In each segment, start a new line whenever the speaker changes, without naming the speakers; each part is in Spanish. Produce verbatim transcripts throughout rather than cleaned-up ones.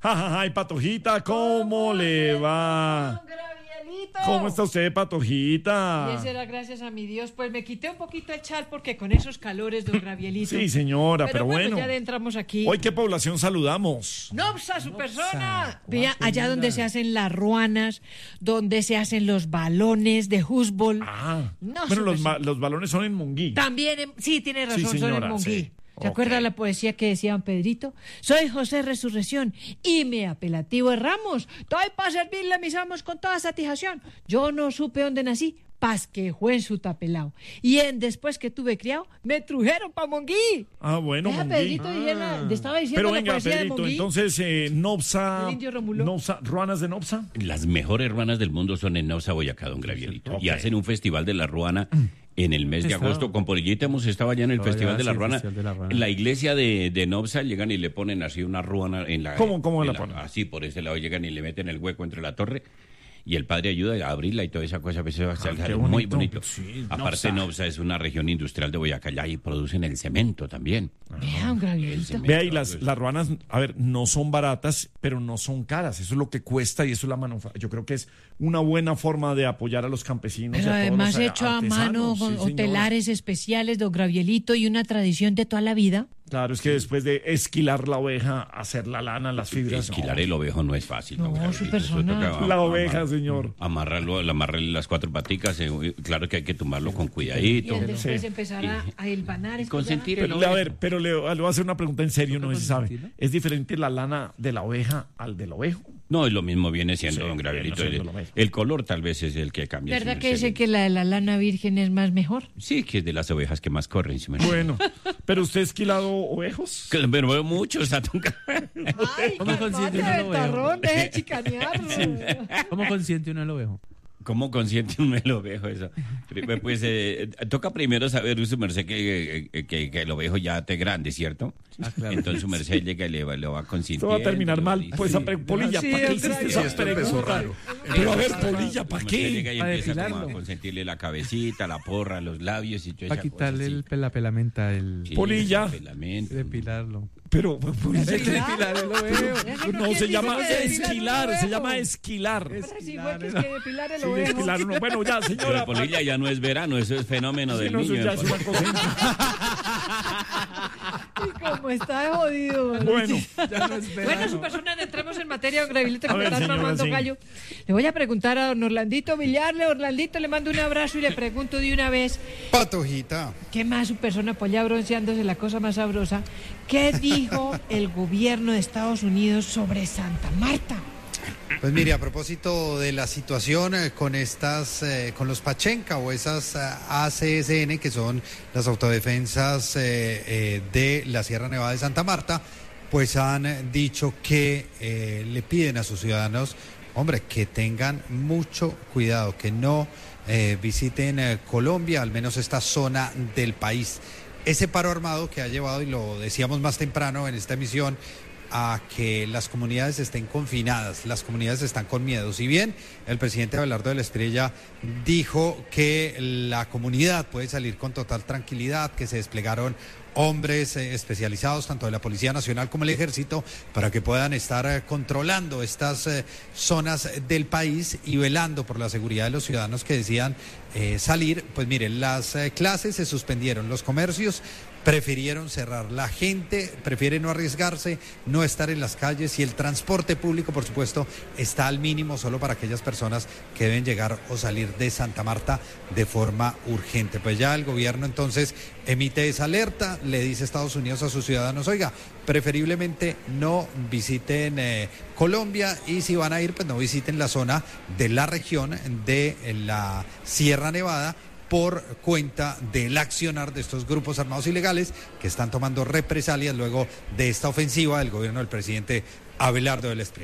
Ay, Patojita, ¿cómo le va?
Gravielito.
¿Cómo está usted, Patojita?
Y eso era gracias a mi Dios. Pues me quité un poquito el chal porque con esos calores, don Gravielito.
Sí, señora, pero,
pero bueno.
bueno.
Ya entramos aquí.
¿Hoy qué población saludamos?
Nopsa, su persona. Vea, allá donde se hacen las ruanas, donde se hacen los balones de fútbol.
Ah,
No,
bueno, los,
súper-
los balones son en Monguí.
También, en- sí, tiene razón,
Sí,
son
señora,
en Monguí.
sí.
¿Se
Ok.
acuerda la poesía que decía don Pedrito? Soy José Resurrección y mi apelativo es Ramos. Estoy para servirle a mis amos con toda satisfacción. Yo no supe dónde nací, pas que fue en su tapelao. Y en después que tuve criado, me trujeron pa' Monguí.
Ah, bueno,
Deja,
Monguí.
Pedrito, dijera- le estaba diciendo
Pero
la
venga,
poesía de
Pedrito,
Monguí.
entonces, eh, Nopsa,
El indio Romulo.
Nopsa, ruanas de Nopsa.
Las mejores ruanas del mundo son en Nopsa, Boyacá, don Gravielito.
Ok.
Y hacen un festival de la ruana en el mes de
Estaba-
agosto. Con Polillita hemos estado allá en el
Estaba
festival
allá,
de la
sí, el
ruana.
Festival de la Ruana.
En la iglesia de, de Nopsa llegan y le ponen así una ruana en la...
¿Cómo- cómo
en
la ponen?
Así, por ese lado llegan y le meten el hueco entre la torre. Y el padre ayuda a abrirla y toda esa cosa. Pues, eso va a ser
qué
muy
bonito.
bonito.
Sí,
Aparte,
Nopsa.
Nopsa es una región industrial de Boyacá allá y producen el cemento también.
Vea, don Gravielito.
cemento.
Vea, y las, las ruanas, a ver, no son baratas, pero no son caras. Eso es lo que cuesta y eso es la manufactura. Yo creo que es una buena forma de apoyar a los campesinos. y
Pero
a todos
además
los, eh,
hecho a
artesanos.
mano,
Sí,
con
señora.
hotelares especiales, don Gravielito, y una tradición de toda la vida.
Claro, es que después de esquilar la oveja, hacer la lana, las fibras.
Esquilar
no.
el ovejo no es fácil.
No,
don Gravielito.
su
Eso
persona.
toca
La
am-
oveja,
amar-
señor.
Amarrarlo, amarrarle las cuatro paticas. eh, claro que hay que tomarlo con
Y
cuidadito.
el después
Sí.
empezar a, a hilvanar. es que
Consentir
ya-
el
Pero, a ver, pero le, le voy a hacer una pregunta en serio, no sé si sabe.
consentirlo?
¿Es diferente la lana de la oveja al del ovejo?
No, es lo mismo viene siendo,
Sí,
don Gravielito.
viene
el,
siendo lo mismo.
el color tal vez es el que cambia.
¿Verdad
su
que
merced.
dice que la de la lana virgen es más mejor?
Sí, que es de las ovejas que más corren. su merced.
Bueno, ¿pero usted ha esquilado ovejos?
Que- Pero veo muchos, Satunga.
Ay,
¿Cómo consiente uno el
ventarrón,
ovejo?
deje de chicanearlo.
¿Cómo consiente uno el ovejo?
¿Cómo consiente un el ovejo eso? Pri- Pues eh, toca primero saber, su merced, que, que, que- que el ovejo ya esté grande, ¿cierto?
Ah, claro.
Entonces su merced llega y le va, lo va
Esto
consintiendo.
va a terminar mal.
y-
Pues,
sí.
esa pre- Polilla,
Sí,
¿para qué
otra
hiciste
vez.
esa
Sí, esto
pregunta? Pero a ver, Polilla, ¿para
Su merced llega
qué?
y
Para
empieza como
depilarlo.
a consentirle la cabecita, la porra, los labios y toda
Para
esa
quitarle
cosa,
el
sí.
pela pelamenta, el
Sí,
Polilla.
pelamento.
depilarlo.
Pero, Polilla, ¿qué?
Depilar el ovejo.
Eso
No,
quiere
se
decir
llama
que depilar un
esquilar, se
ovejo.
llama esquilar.
Pero sí fue que es que depilar el
Sí,
ovejo.
esquilar uno. Bueno, ya,
Pero
señora.
Polilla ya no es verano, eso es fenómeno
Sí,
del
no, eso
niño.
ya es una cosa.
Y como está de jodido. man.
Bueno,
Ya no es
Bueno,
verano.
su persona, entremos en materia, don Gravielito,
A
que me
ver,
están
señora,
mamando
sí.
gallo. Le voy a preguntar a don Orlandito Villarle. Orlandito, le mando un abrazo y le pregunto de una vez,
Patojita.
¿qué más su persona por allá bronceándose la cosa más sabrosa? ¿Qué dijo el gobierno de Estados Unidos sobre Santa Marta?
Pues mire, a propósito de la situación eh, con estas, eh, con los Pachenca o esas eh, A C S N, que son las autodefensas eh, eh, de la Sierra Nevada de Santa Marta, pues han eh, dicho que eh, le piden a sus ciudadanos, hombre, que tengan mucho cuidado, que no eh, visiten eh, Colombia, al menos esta zona del país. Ese paro armado que ha llevado, y lo decíamos más temprano en esta emisión, a que las comunidades estén confinadas, las comunidades están con miedo. Si bien el presidente Abelardo de la Estrella dijo que la comunidad puede salir con total tranquilidad, que se desplegaron hombres eh, especializados tanto de la Policía Nacional como el Ejército para que puedan estar eh, controlando estas eh, zonas del país y velando por la seguridad de los ciudadanos que decían eh, salir, pues miren, las eh, clases se suspendieron, los comercios prefirieron cerrar, la gente prefiere no arriesgarse, no estar en las calles y el transporte público, por supuesto, está al mínimo solo para aquellas personas que deben llegar o salir de Santa Marta de forma urgente. Pues ya el gobierno entonces emite esa alerta, le dice a Estados Unidos a sus ciudadanos, oiga, preferiblemente no visiten eh, Colombia y si van a ir, pues no visiten la zona de la región de eh, la Sierra Nevada, por cuenta del accionar de estos grupos armados ilegales que están tomando represalias luego de esta ofensiva del gobierno del presidente Abelardo de la Estrella.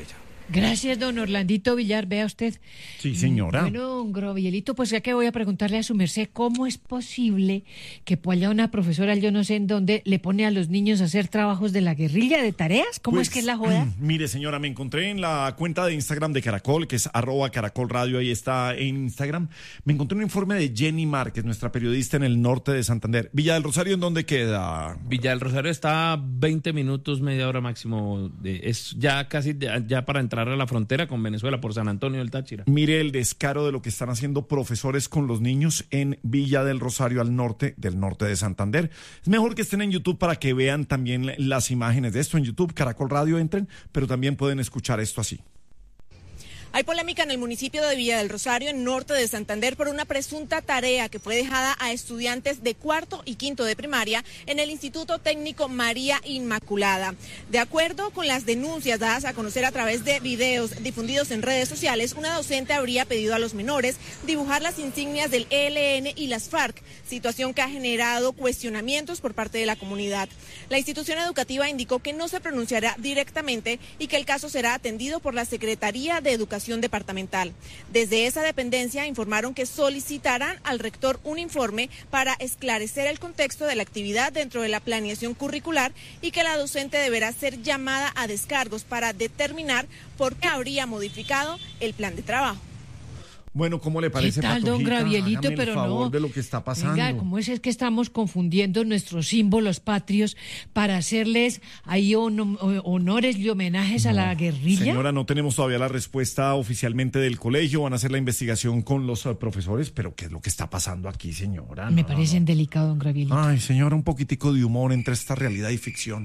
Gracias, don Orlandito Villar, vea usted.
Sí, señora.
Bueno, don Gabrielito, pues ya que voy a preguntarle a su merced, ¿cómo es posible que por allá una profesora, yo no sé en dónde, le pone a los niños a hacer trabajos de la guerrilla de tareas? ¿Cómo
Pues,
es que es la joda?
Mire, señora, me encontré en la cuenta de Instagram de Caracol, que es arroba Caracol Radio, ahí está en Instagram. Me encontré un informe de Jenny Márquez, nuestra periodista en el norte de Santander. Villa del Rosario, ¿en dónde queda?
Villa del Rosario está a veinte minutos, media hora máximo. De, es ya casi de- ya para entrar a la frontera con Venezuela por San Antonio del Táchira.
Mire el descaro de lo que están haciendo profesores con los niños en Villa del Rosario, al norte del norte de Santander. Es mejor que estén en YouTube para que vean también las imágenes de esto en YouTube. Caracol Radio, entren, pero también pueden escuchar esto así.
Hay polémica en el municipio de Villa del Rosario, en norte de Santander, por una presunta tarea que fue dejada a estudiantes de cuarto y quinto de primaria en el Instituto Técnico María Inmaculada. De acuerdo con las denuncias dadas a conocer a través de videos difundidos en redes sociales, una docente habría pedido a los menores dibujar las insignias del E L N y las FARC, situación que ha generado cuestionamientos por parte de la comunidad. La institución educativa indicó que no se pronunciará directamente y que el caso será atendido por la Secretaría de Educación Departamental. Desde esa dependencia informaron que solicitarán al rector un informe para esclarecer el contexto de la actividad dentro de la planeación curricular y que la docente deberá ser llamada a descargos para determinar por qué habría modificado el plan de trabajo.
Bueno, ¿cómo le parece,
¿Qué tal, don
Patojita?
Gravielito?
Hágame el
Pero
favor
no.
de lo que está pasando.
Venga, ¿cómo es, es que estamos confundiendo nuestros símbolos patrios para hacerles ahí hono- honores y homenajes a la guerrilla?
Señora, no tenemos todavía la respuesta oficialmente del colegio. Van a hacer la investigación con los eh, profesores, pero ¿qué es lo que está pasando aquí, señora?
Me
No,
parece
no.
delicado, don Gravielito.
Ay, señora, un poquitico de humor entre esta realidad y ficción.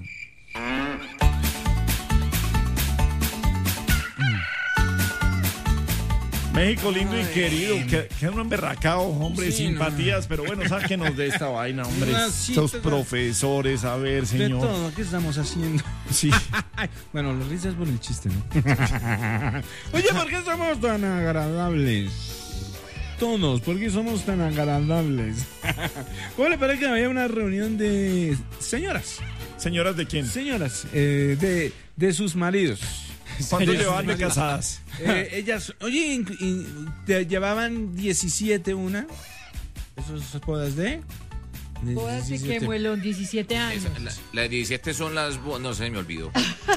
México lindo y querido, que, que un emberracao, hombre,
Sí,
simpatías, pero bueno, sáquenos de esta vaina, hombre.
Una cita
Estos
de-
profesores, a ver,
De
señor.
todo, ¿qué estamos haciendo?
Sí.
Bueno, la risa es por el chiste, ¿no? Oye, ¿por qué somos tan agradables? Todos, ¿por qué somos tan agradables? ¿Cómo le parece que había una reunión de señoras?
¿Señoras de quién?
Señoras, eh, de, de sus maridos.
¿Cuánto
De sus
llevan de
maridos.
casadas?
Eh, ellas, oye, in- in- te llevaban diecisiete una. ¿Esos bodas de? de
Bodas de
diecisiete.
que muelón, diecisiete años.
Esa- la- Las diecisiete son las... bo- No sé, me olvidó.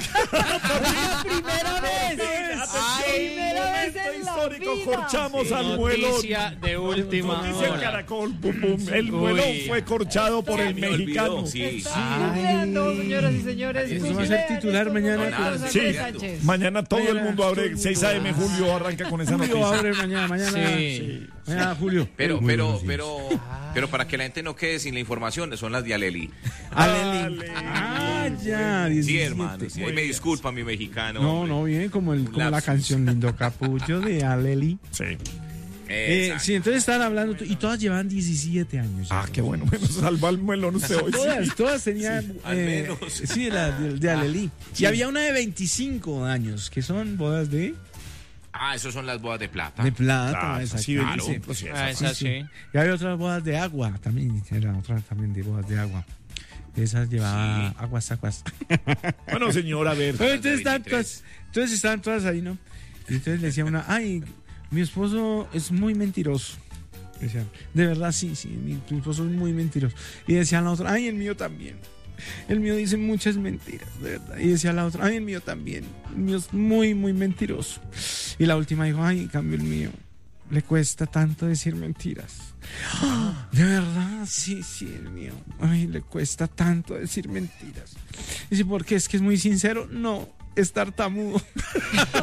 ¡Primera vez!
Ay,
primera vez
momento
en la
histórico,
vida.
corchamos al muelón.
Noticia de última
Noticia en
hora.
Caracol, pum, pum. El
Uy.
muelón fue corchado por el
Me olvidó,
mexicano.
sí.
Cumpliendo, señoras y señores.
Eso va a ser titular mañana.
Mañana.
Sí, mañana todo el mundo abre seis a m. Julio arranca con esa
Julio
noticia.
abre mañana, mañana.
Sí.
Mañana, Julio.
Pero,
Muy
pero,
buenos días.
pero, pero para que la gente no quede sin la información, son las de Aleli.
Aleli. Ah, ya.
Sí,
diecisiete.
hermano. Sí, ahí me disculpa mi mexicano.
No,
hombre.
no, bien como, el, como la
lapsus.
canción Lindo Capullo de Aleli.
Sí.
Eh,
Exacto.
sí, entonces estaban hablando y todas llevaban diecisiete años.
Ah, qué bueno. Bueno, salva el muelón usted hoy.
Todas, todas tenían.
al
eh,
menos.
Sí, la de, de Aleli. Y había una de veinticinco años, que son bodas de,
Ah, esos son las bodas de plata.
de plata.
Claro,
exacto.
sí,
Claro.
sí, pues sí,
Ah,
eso.
esa sí.
Y había otras bodas de agua también. Era otra también de bodas de agua. Esas llevaba aguas, aguas.
Bueno, señor, a ver.
Pero entonces estaban
veintitrés.
todas, entonces estaban todas ahí, ¿no? Y entonces le decía una, ay, mi esposo es muy mentiroso. Decían, de verdad, sí, sí, mi, tu esposo es muy mentiroso. Y decía la otra, ay, el mío también. El mío dice muchas mentiras, de verdad. Y decía la otra, ay, el mío también. El mío es muy, muy mentiroso. Y la última dijo, ay, en cambio el mío, le cuesta tanto decir mentiras. ¡Ah! De verdad, sí, sí, el mío. Ay, le cuesta tanto decir mentiras. Dice, ¿por qué? ¿Es que es muy sincero? No, es tartamudo.